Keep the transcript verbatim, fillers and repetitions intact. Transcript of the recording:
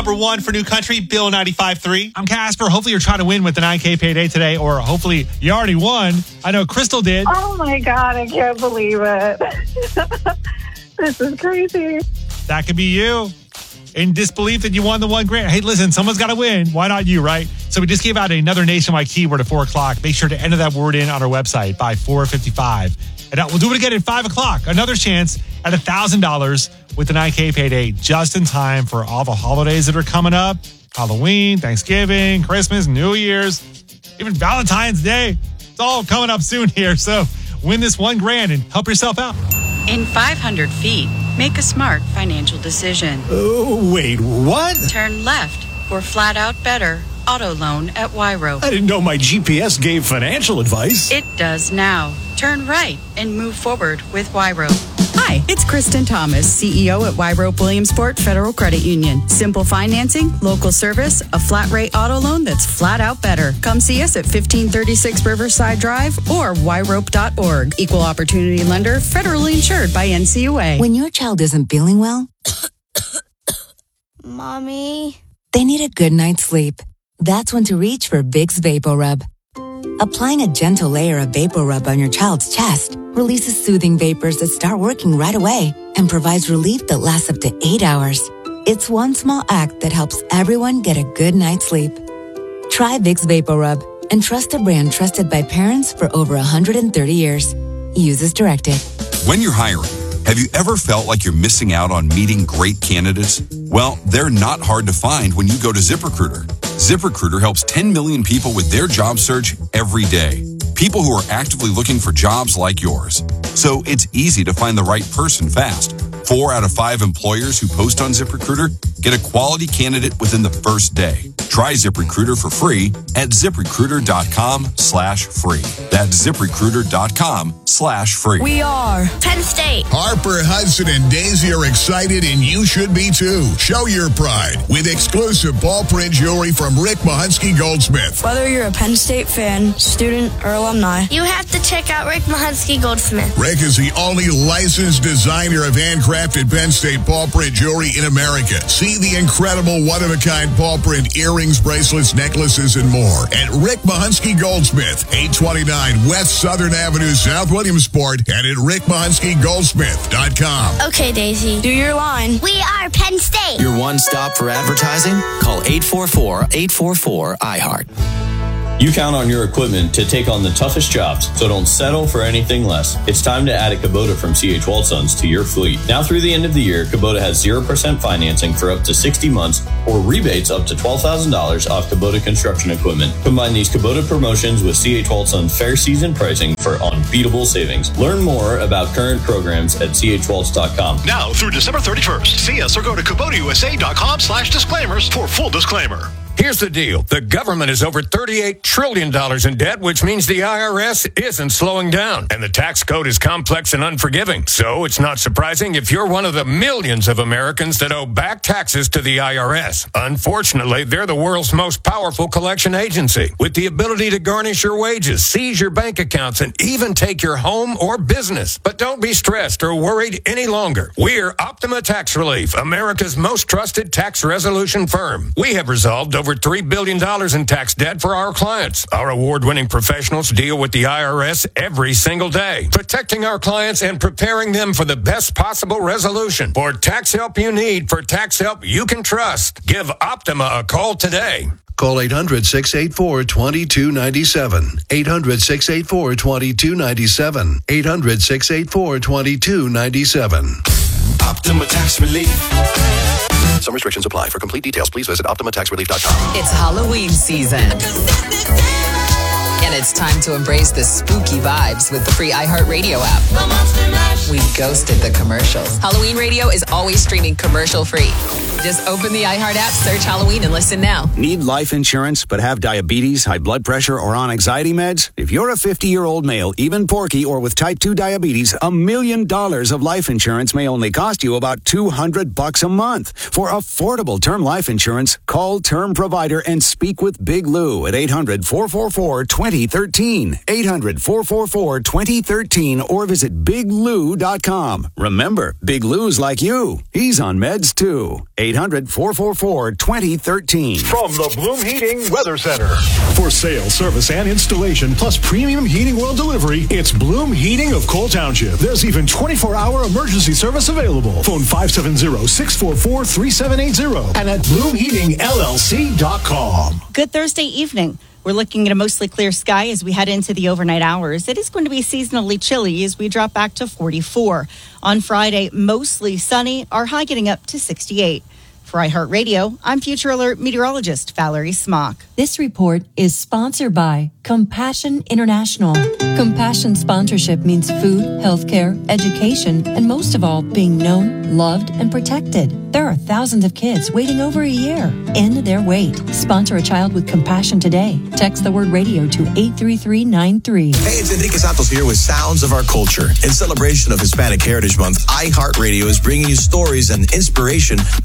number one for New Country, Bill ninety-five point three. I'm Casper. Hopefully you're trying to win with the nine K payday today, or hopefully you already won. I know Crystal did. Oh my God, I can't believe it. This is crazy. That could be you. In disbelief that you won the one grand. Hey, listen, someone's got to win. Why not you, right? So we just gave out another nationwide keyword at four o'clock. Make sure to enter that word in on our website by four fifty-five. And we'll do it again at five o'clock. Another chance at one thousand dollars with the nine K payday, just in time for all the holidays that are coming up. Halloween, Thanksgiving, Christmas, New Year's, even Valentine's Day. It's all coming up soon here. So win this one grand and help yourself out. In five hundred feet, make a smart financial decision. Oh, wait, what? Turn left for flat out better auto loan at Wyro. I didn't know my G P S gave financial advice. It does now. Turn right and move forward with Wyro. Hi, it's Kristen Thomas, C E O at Wyro Williamsport Federal Credit Union. Simple financing, local service, a flat rate auto loan that's flat out better. Come see us at fifteen thirty-six Riverside Drive or wyrope dot org. Equal opportunity lender, federally insured by N C U A. When your child isn't feeling well, Mommy, they need a good night's sleep. That's when to reach for Vicks VapoRub. Applying a gentle layer of VapoRub on your child's chest releases soothing vapors that start working right away and provides relief that lasts up to eight hours. It's one small act that helps everyone get a good night's sleep. Try Vicks VapoRub and trust a brand trusted by parents for over one hundred thirty years. Use as directed. When you're hiring, have you ever felt like you're missing out on meeting great candidates? Well, they're not hard to find when you go to ZipRecruiter. ZipRecruiter helps ten million people with their job search every day. People who are actively looking for jobs like yours. So it's easy to find the right person fast. Four out of five employers who post on ZipRecruiter get a quality candidate within the first day. Try ZipRecruiter for free at ZipRecruiter.com slash free. That's ZipRecruiter.com slash free. we are Penn State. Harper, Hudson, and Daisy are excited, and you should be too. Show your pride with exclusive ball print jewelry from Rick Mahunsky Goldsmith. Whether you're a Penn State fan, student, or alumni, you have to check out Rick Mahunsky Goldsmith. Rick is the only licensed designer of handcrafted Penn State ball print jewelry in America. See the incredible one-of-a-kind ball print earrings, bracelets, necklaces, and more at Rick Mahunsky Goldsmith, eight twenty-nine West Southern Avenue, South Williamsport, and at rick mahunsky goldsmith dot com. Okay, Daisy, do your line. We are Penn State. Your one stop for advertising? Call eight four four, eight four four, I heart. You count on your equipment to take on the toughest jobs, so don't settle for anything less. It's time to add a Kubota from C H Waldsons to your fleet. Now through the end of the year, Kubota has zero percent financing for up to sixty months or rebates up to twelve thousand dollars off Kubota construction equipment. Combine these Kubota promotions with C H Waldsons fair season pricing for unbeatable savings. Learn more about current programs at c h waltz dot com. Now through December thirty-first, see us or go to kubota u s a dot com slash disclaimers for full disclaimer. Here's the deal. The government is over thirty-eight trillion dollars in debt, which means the I R S isn't slowing down. And the tax code is complex and unforgiving. So it's not surprising if you're one of the millions of Americans that owe back taxes to the I R S. Unfortunately, they're the world's most powerful collection agency, with the ability to garnish your wages, seize your bank accounts, and even take your home or business. But don't be stressed or worried any longer. We're Optima Tax Relief, America's most trusted tax resolution firm. We have resolved over Over three billion dollars in tax debt for our clients. Our award-winning professionals deal with the I R S every single day, protecting our clients and preparing them for the best possible resolution. For tax help you need, for tax help you can trust, give Optima a call today. Call eight hundred, six eight four, two two nine seven. eight hundred, six eight four, two two nine seven. eight hundred, six eight four, two two nine seven. Optima Tax Relief. Some restrictions apply. For complete details, please visit optima tax relief dot com. It's Halloween season. And it's time to embrace the spooky vibes with the free iHeartRadio app. We ghosted the commercials. Halloween Radio is always streaming commercial-free. Just open the iHeart app, search Halloween, and listen now. Need life insurance but have diabetes, high blood pressure, or on anxiety meds? If you're a fifty-year-old male, even porky, or with type two diabetes, a million dollars of life insurance may only cost you about two hundred bucks a month. For affordable term life insurance, call Term Provider and speak with Big Lou at eight hundred, four four four, two twenty thirteen. eight hundred, four four four, twenty thirteen or visit big lou dot com. Remember, Big Lou's like you. He's on meds too. eight hundred, four four four, twenty thirteen. From the Bloom Heating Weather Center. For sale, service, and installation, plus premium heating oil delivery, it's Bloom Heating of Cole Township. There's even twenty-four hour emergency service available. Phone five seven zero, six four four, three seven eight zero and at bloom heating l l c dot com. Good Thursday evening. We're looking at a mostly clear sky as we head into the overnight hours. It is going to be seasonally chilly as we drop back to forty-four. On Friday, mostly sunny, our high getting up to sixty-eight. For iHeartRadio, I'm Future Alert meteorologist Valerie Smock. This report is sponsored by Compassion International. Compassion sponsorship means food, healthcare, education, and most of all, being known, loved, and protected. There are thousands of kids waiting over a year. End their wait. Sponsor a child with compassion today. Text the word radio to eight three three nine three. Hey, it's Enrique Santos here with Sounds of Our Culture. In celebration of Hispanic Heritage Month, iHeartRadio is bringing you stories and inspiration